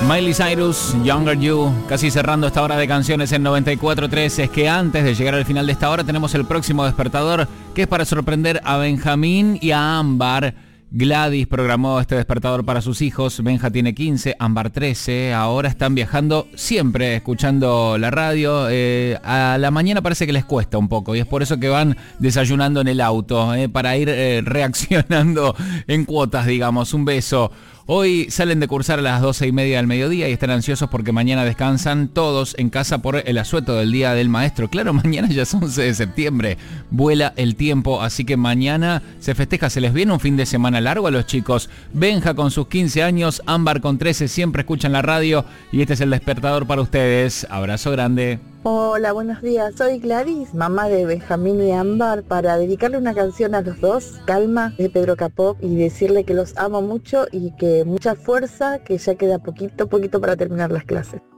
Miley Cyrus, Younger You, casi cerrando esta hora de canciones en 94.3. Es que antes de llegar al final de esta hora tenemos el próximo despertador, que es para sorprender a Benjamín y a Ámbar. Gladys programó este despertador para sus hijos. Benja tiene 15, Ámbar 13. Ahora están viajando siempre escuchando la radio. A la mañana parece que les cuesta un poco y es por eso que van desayunando en el auto, para ir reaccionando en cuotas, digamos. Un beso. Hoy salen de cursar a las 12:30 del mediodía y están ansiosos porque mañana descansan todos en casa por el asueto del Día del Maestro. Claro, mañana ya es 11 de septiembre, vuela el tiempo, así que mañana se festeja, se les viene un fin de semana largo a los chicos. Benja con sus 15 años, Ámbar con 13, siempre escuchan la radio y este es el despertador para ustedes. Abrazo grande. Hola, buenos días. Soy Gladys, mamá de Benjamín y Ámbar, para dedicarle una canción a los dos, Calma, de Pedro Capó, y decirle que los amo mucho y que mucha fuerza, que ya queda poquito para terminar las clases.